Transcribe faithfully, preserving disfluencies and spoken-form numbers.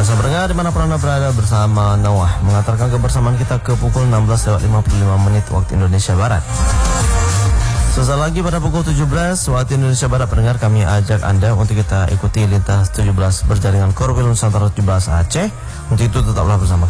Sahabat pendengar dimanapun Anda berada bersama Nawah mengantarkan kebersamaan kita ke pukul enam belas lewat lima puluh lima menit waktu Indonesia Barat. Sesaat lagi pada pukul tujuh belas waktu Indonesia Barat, pendengar, kami ajak Anda untuk kita ikuti lintas tujuh belas berjaringan Korwil Nusantara tujuh belas Aceh. Untuk itu tetaplah bersama kami.